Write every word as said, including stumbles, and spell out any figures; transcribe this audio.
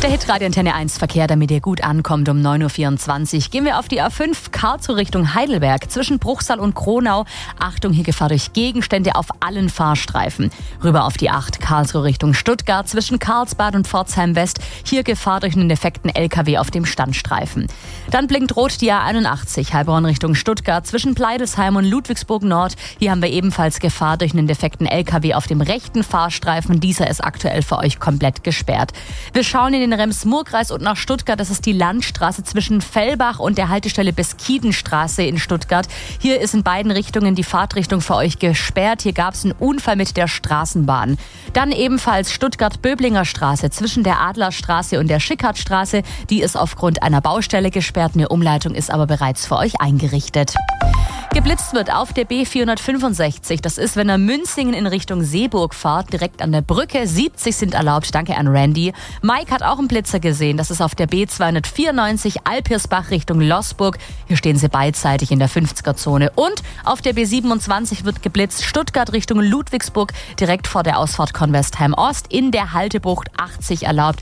Der Hitradio Antenne eins Verkehr, damit ihr gut ankommt um neun Uhr vierundzwanzig. Gehen wir auf die A fünf Karlsruhe Richtung Heidelberg zwischen Bruchsal und Kronau. Achtung, hier Gefahr durch Gegenstände auf allen Fahrstreifen. Rüber auf die acht Karlsruhe Richtung Stuttgart zwischen Karlsbad und Pforzheim West. Hier Gefahr durch einen defekten L K W auf dem Standstreifen. Dann blinkt rot die A einundachtzig Heilbronn Richtung Stuttgart zwischen Pleidelsheim und Ludwigsburg Nord. Hier haben wir ebenfalls Gefahr durch einen defekten L K W auf dem rechten Fahrstreifen. Dieser ist aktuell für euch komplett gesperrt. Wir schauen in den Rems-Murr-Kreis und nach Stuttgart. Das ist die Landstraße zwischen Fellbach und der Haltestelle Beskiedenstraße in Stuttgart. Hier ist in beiden Richtungen die Fahrtrichtung für euch gesperrt. Hier gab es einen Unfall mit der Straßenbahn. Dann ebenfalls Stuttgart-Böblinger Straße zwischen der Adlerstraße und der Schickhartstraße. Die ist aufgrund einer Baustelle gesperrt. Eine Umleitung ist aber bereits für euch eingerichtet. Geblitzt wird auf der B vierhundertfünfundsechzig. Das ist, wenn ihr Münzingen in Richtung Seeburg fahrt, direkt an der Brücke. siebzig sind erlaubt. Danke an Randy. Mike hat auch einen Blitzer gesehen. Das ist auf der B zweihundertvierundneunzig Alpirsbach Richtung Losburg. Hier stehen sie beidseitig in der fünfziger-Zone. Und auf der B siebenundzwanzig wird geblitzt. Stuttgart Richtung Ludwigsburg, direkt vor der Ausfahrt Convestheim Ost. In der Haltebucht achtzig erlaubt.